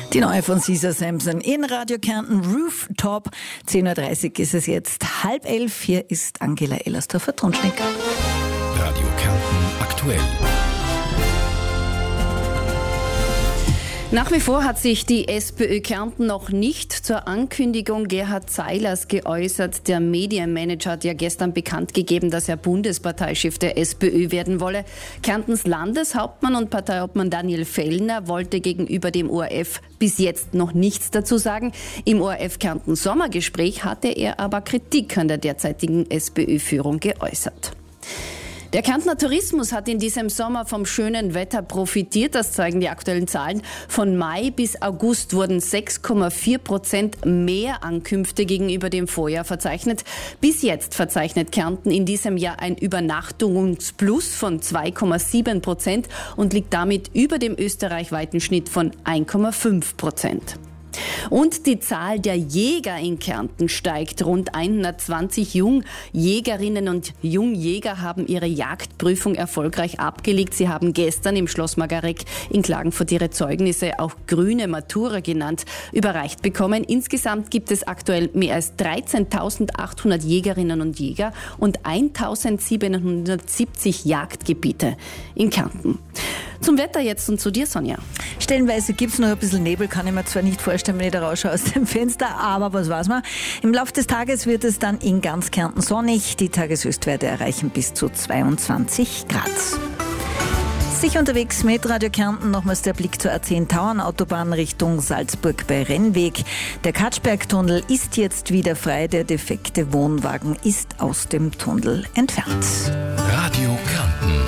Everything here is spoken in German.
Die neue von Caesar Samson in Radio Kärnten, Rooftop. 10.30 Uhr ist es jetzt, 10:30. Hier ist Angela Ellersdorfer-Tronschnick. Radio Kärnten aktuell. Nach wie vor hat sich die SPÖ Kärnten noch nicht zur Ankündigung Gerhard Zeilers geäußert. Der Medienmanager hat ja gestern bekannt gegeben, dass er Bundesparteichef der SPÖ werden wolle. Kärntens Landeshauptmann und Parteiobmann Daniel Fellner wollte gegenüber dem ORF bis jetzt noch nichts dazu sagen. Im ORF Kärnten Sommergespräch hatte er aber Kritik an der derzeitigen SPÖ-Führung geäußert. Der Kärntner Tourismus hat in diesem Sommer vom schönen Wetter profitiert. Das zeigen die aktuellen Zahlen. Von Mai bis August wurden 6,4% mehr Ankünfte gegenüber dem Vorjahr verzeichnet. Bis jetzt verzeichnet Kärnten in diesem Jahr ein Übernachtungsplus von 2,7% und liegt damit über dem österreichweiten Schnitt von 1,5%. Und die Zahl der Jäger in Kärnten steigt. Rund 120 Jungjägerinnen und Jungjäger haben ihre Jagdprüfung erfolgreich abgelegt. Sie haben gestern im Schloss Magareck in Klagenfurt ihre Zeugnisse, auch grüne Matura genannt, überreicht bekommen. Insgesamt gibt es aktuell mehr als 13.800 Jägerinnen und Jäger und 1.770 Jagdgebiete in Kärnten. Zum Wetter jetzt und zu dir, Sonja. Stellenweise gibt es noch ein bisschen Nebel, kann ich mir zwar nicht vorstellen, wenn ich da rausschaue aus dem Fenster, aber was weiß man. Im Laufe des Tages wird es dann in ganz Kärnten sonnig. Die Tageshöchstwerte erreichen bis zu 22 Grad. Sicher unterwegs mit Radio Kärnten, nochmals der Blick zur A10-Tauern-Autobahn Richtung Salzburg bei Rennweg. Der Katschbergtunnel ist jetzt wieder frei, der defekte Wohnwagen ist aus dem Tunnel entfernt.